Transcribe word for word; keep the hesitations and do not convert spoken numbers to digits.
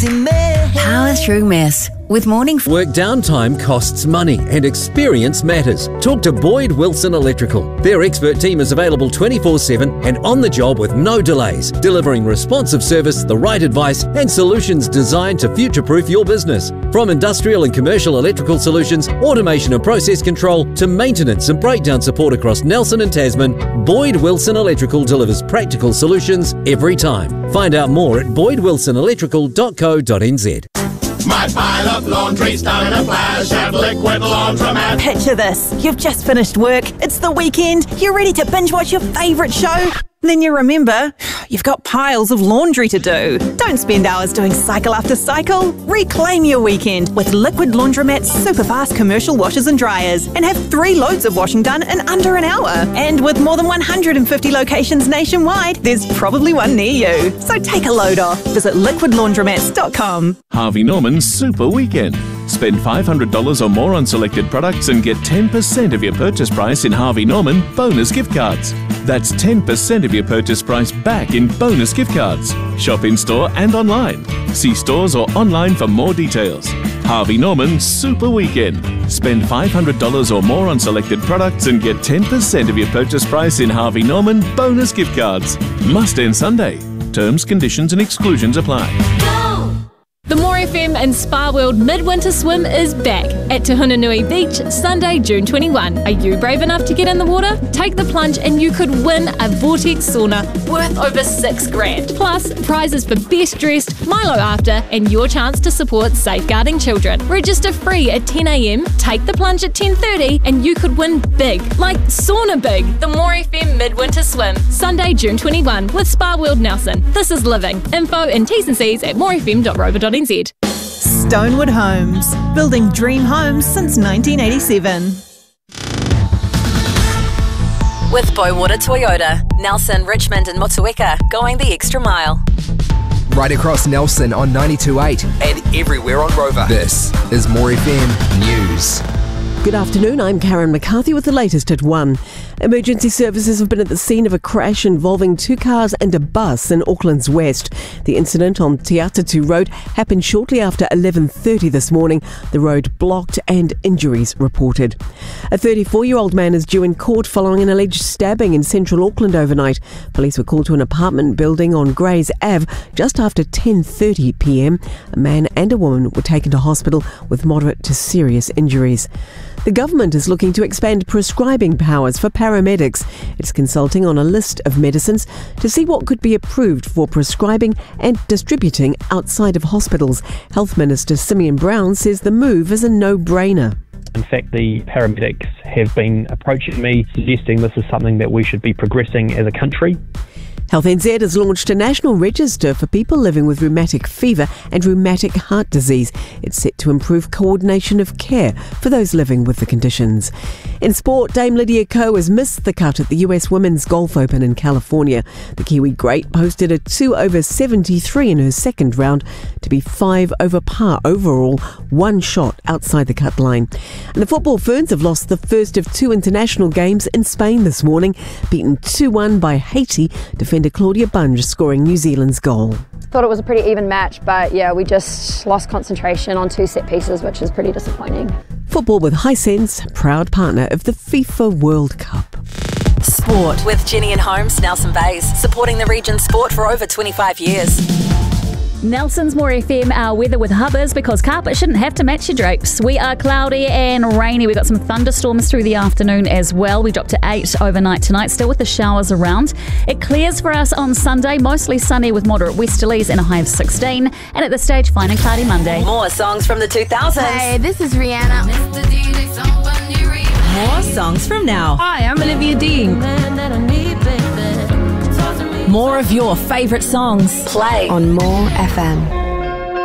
easy mess. Power through mess with morning. Work downtime costs money and experience matters. Talk to Boyd Wilson Electrical. Their expert team is available twenty-four seven and on the job with no delays, delivering responsive service, the right advice and solutions designed to future-proof your business. From industrial and commercial electrical solutions, automation and process control to maintenance and breakdown support across Nelson and Tasman, Boyd Wilson Electrical delivers practical solutions every time. Find out more at boyd wilson electrical dot co dot n z. My pile of laundry's done in a flash at Liquid Laundromat. Picture this. You've just finished work. It's the weekend. You're ready to binge watch your favourite show. Then you remember, you've got piles of laundry to do. Don't spend hours doing cycle after cycle. Reclaim your weekend with Liquid Laundromat's super fast commercial washers and dryers and have three loads of washing done in under an hour. And with more than one hundred fifty locations nationwide, there's probably one near you. So take a load off. Visit liquid laundromats dot com. Harvey Norman's Super Weekend. Spend five hundred dollars or more on selected products and get ten percent of your purchase price in Harvey Norman bonus gift cards. That's ten percent of your purchase price back in bonus gift cards. Shop in store and online. See stores or online for more details. Harvey Norman Super Weekend. Spend five hundred dollars or more on selected products and get ten percent of your purchase price in Harvey Norman bonus gift cards. Must end Sunday. Terms, conditions and exclusions apply. The More F M and Spa World Midwinter Swim is back at Te Hunanui Beach, Sunday, June twenty-first. Are you brave enough to get in the water? Take the plunge and you could win a Vortex sauna worth over six grand. Plus, prizes for best dressed, Milo after, and your chance to support safeguarding children. Register free at ten a m, take the plunge at ten thirty, and you could win big, like sauna big. The More F M Midwinter Swim, Sunday, June twenty-first with Spa World Nelson. This is living. Info and T's and C's at more f m dot rover dot n z. Stonewood Homes, building dream homes since nineteen eighty-seven. With Boywater Toyota, Nelson, Richmond and Motueka, going the extra mile. Right across Nelson on ninety-two point eight and everywhere on Rover. This is More F M News. Good afternoon, I'm Karen McCarthy with the latest at one. Emergency services have been at the scene of a crash involving two cars and a bus in Auckland's west. The incident on Te Atatu Road happened shortly after eleven thirty this morning. The road blocked and injuries reported. A thirty-four-year-old man is due in court following an alleged stabbing in central Auckland overnight. Police were called to an apartment building on Grays Avenue just after ten thirty p m. A man and a woman were taken to hospital with moderate to serious injuries. The government is looking to expand prescribing powers for paramedics. It's consulting on a list of medicines to see what could be approved for prescribing and distributing outside of hospitals. Health Minister Simeon Brown says the move is a no-brainer. In fact, the paramedics have been approaching me, suggesting this is something that we should be progressing as a country. Health N Z has launched a national register for people living with rheumatic fever and rheumatic heart disease. It's set to improve coordination of care for those living with the conditions. In sport, Dame Lydia Ko has missed the cut at the U S Women's Golf Open in California. The Kiwi great posted a two over seventy-three in her second round to be five over par overall, one shot outside the cut line. And the Football Ferns have lost the first of two international games in Spain this morning, beaten two one by Haiti, defending Claudia Bunge scoring New Zealand's goal. Thought it was a pretty even match, but yeah, we just lost concentration on two set pieces, which is pretty disappointing. Football with Hisense, proud partner of the FIFA World Cup. Sport with Jenny and Holmes, Nelson Bays, supporting the region's sport for over twenty-five years. Nelson's More F M, our weather with Hubbers, because carpet shouldn't have to match your drapes. We are cloudy and rainy. We've got some thunderstorms through the afternoon as well. We dropped to eight overnight tonight, still with the showers around. It clears for us on Sunday, mostly sunny with moderate westerlies and a high of sixteen. And at this stage, fine and cloudy Monday. More songs from the two thousands. Hey, this is Rihanna. More songs from now. Hi, I'm Olivia Dean. More of your favourite songs. Play on More F M.